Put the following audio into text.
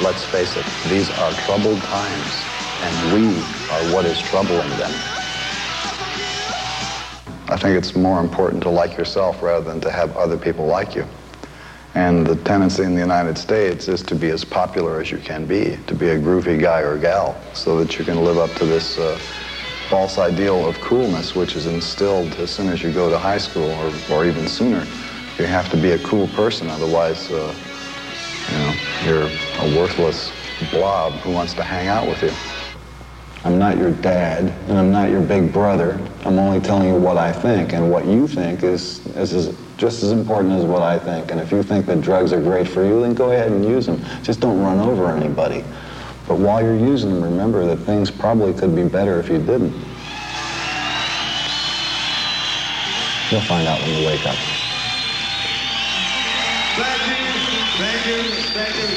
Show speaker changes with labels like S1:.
S1: let's face it, these are troubled times, and we are what is troubling them. I think it's more important to like yourself rather than to have other people like you. And the tendency in the United States is to be as popular as you can be, to be a groovy guy or gal, so that you can live up to this false ideal of coolness, which is instilled as soon as you go to high school, or even sooner. You have to be a cool person, otherwise, you're a worthless blob who wants to hang out with you. I'm not your dad, and I'm not your big brother. I'm only telling you what I think, and what you think is just as important as what I think. And if you think that drugs are great for you, then go ahead and use them. Just don't run over anybody. But while you're using them, remember that things probably could be better if you didn't. You'll find out when you wake up.
S2: Thank you.